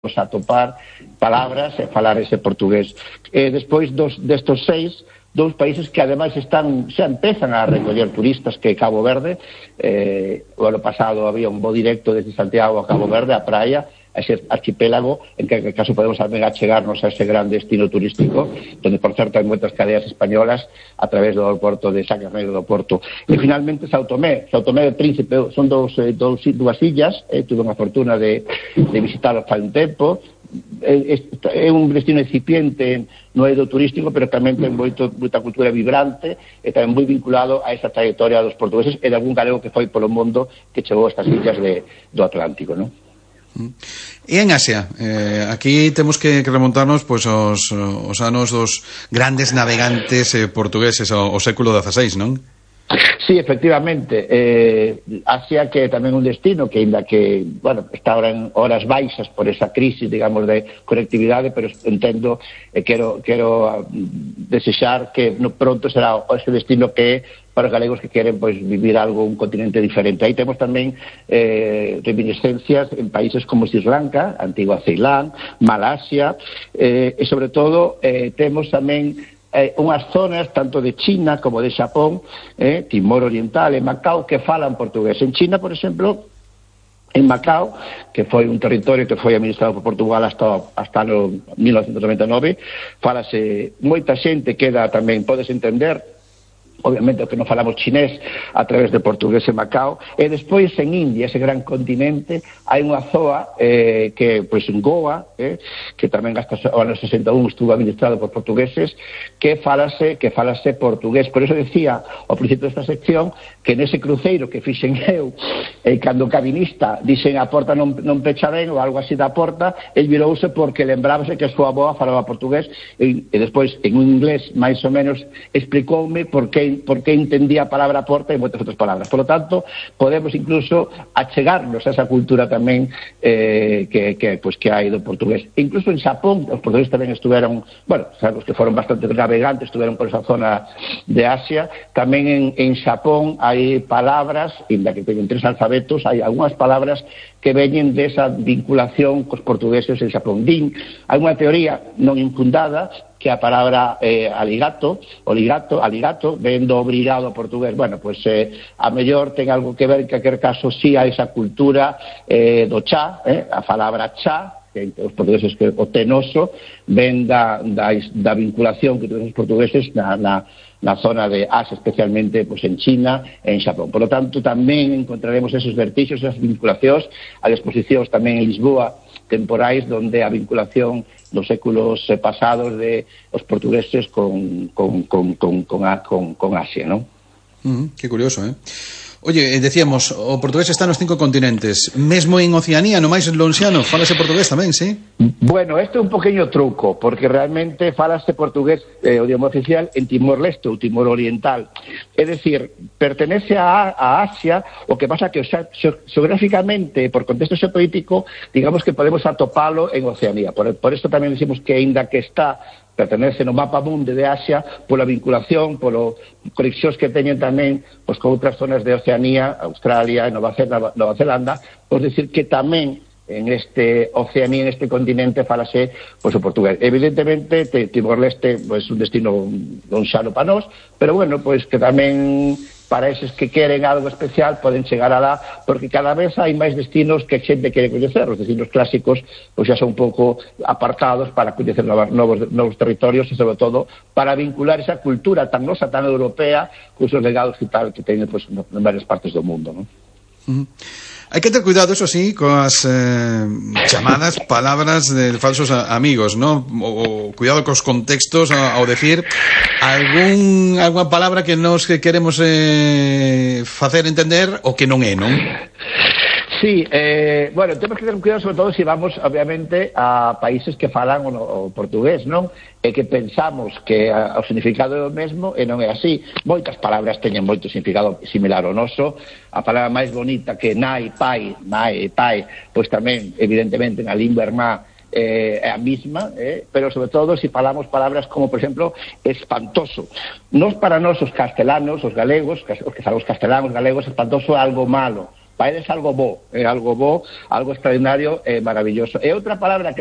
a topar palabras e falar ese portugués. Despois destos 6, 2 países que ademais xa empezan a recoller turistas, que Cabo Verde. O ano pasado había un voo directo desde Santiago a Cabo Verde, a praia, a ese archipélago, en que caso podemos tamén achegarnos a ese gran destino turístico, donde por certo hai moitas cadeas españolas a través do porto de Sacarneiro do Porto. E finalmente São Tomé e Príncipe, son dúas illas. Tuve unha fortuna de visitarlos fai un tempo. É un destino incipiente no eido turístico, pero tamén ten moita cultura vibrante e tamén moi vinculado a esa trayectoria dos portugueses e de algún galego que foi polo mundo que chegou a estas illas do Atlántico, non? E en Asia, aquí temos que remontarnos pois os anos dos grandes navegantes portugueses ao século XVI, non? Sí, efectivamente. Asia, que é tamén un destino que, ainda que, bueno, está ahora en horas baixas por esa crisis, digamos, de conectividade, pero entendo e quero desexar que pronto será ese destino que é para os galegos que queren pois vivir algo, un continente diferente. Aí temos tamén reminiscencias en países como Sri Lanka, antigua Ceilán, Malasia, e sobre todo temos tamén unhas zonas tanto de China como de Xapón, Timor Oriental e Macao, que falan portugués. En China, por exemplo, en Macao, que foi un territorio que foi administrado por Portugal hasta no 1999, falase moita xente, queda tamén, podes entender, obviamente o que non falamos chinés a través de portugués en Macao. E despois en India, ese gran continente, hai unha zoa que, pois en Goa, que tamén hasta o ano 61 estuvo administrado por portugueses, que falase portugués. Por eso decía ao principio desta sección que nese cruceiro que fixen eu, cando o cabinista dixen a porta non pecha ben ou algo así da porta, el virouse porque lembrábase que a súa avoa falaba portugués, e despois en un inglés máis ou menos explicoume por que entendía a palabra porta e moitas outras palabras. Por lo tanto, podemos incluso achegarnos a esa cultura tamén que hai do portugués. E incluso en Xapón, os portugueses tamén estuveron, bueno, sabemos que foron bastante navegantes, estuveron por esa zona de Asia. Tamén en Xapón hai palabras, inda que teñen 3 alfabetos, hai algunhas palabras que veñen desa vinculación cos portugueses en Xapón. Hai unha teoría non infundada que a palabra aligato, vendo obrigado a portugués. Bueno, pois a mellor ten algo que ver, que en calquer caso sí a esa cultura do chá, a palabra chá, que os portugueses, que o tenoso ven da vinculación que tuvieron os portugueses na zona de Asia, especialmente pois en China e en Xapón. Por lo tanto, tamén encontraremos esos vertixos, esas vinculacións, as exposicións tamén en Lisboa, temporais, donde a vinculación dos séculos pasados de os portugueses con Asia, non? Que curioso, Oye, decíamos, o portugués está nos 5 continentes. Mesmo en Oceanía, no máis lonxiano, falase portugués tamén, sí? Bueno, este é un poqueño truco, porque realmente falase portugués, o idioma oficial, en Timor-Leste ou Timor Oriental. É dicir, pertenece a Asia, o que pasa que xeográficamente, por contexto xeopolítico, digamos que podemos atopalo en Oceanía. Por isto tamén decimos que, aínda que está pertenece no mapa mundi de Asia, pola vinculación, polo conexións que teñen tamén pois con outras zonas de Oceanía, Australia e Nova Zelanda, pois decir que tamén en este Oceanía, en este continente, falase pois o portugués. Evidentemente, Timor-Leste pois un destino lonxano para nós, pero bueno, pois que tamén para eses que queren algo especial poden chegar alá, porque cada vez hai máis destinos que a xente quere coñecer. Os destinos clásicos pois xa son un pouco apartados para coñecer novos territorios e, sobre todo, para vincular esa cultura tan nosa, tan europea, con os legados e tal que teñen pois, en varias partes do mundo, non? Hai que ter cuidado, eso sí, coas chamadas palabras de falsos amigos, ¿no? O cuidado cos contextos ao decir algunha palabra que nos queremos facer entender o que non é, non? Sí, bueno, temos que ter cuidado sobre todo se vamos, obviamente, a países que falan o portugués, non? E que pensamos que o significado é o mesmo e non é así. Moitas palabras teñen moito significado similar ao noso. A palabra máis bonita que nai, pai, pois tamén, evidentemente, na lingua irmá é a mesma, pero sobre todo se falamos palabras como, por exemplo, espantoso. Para nós os castelanos, os galegos, os que falamos castelán, os galegos, espantoso é algo malo. Paedes algo bo, algo extraordinario e maravilloso. E outra palabra que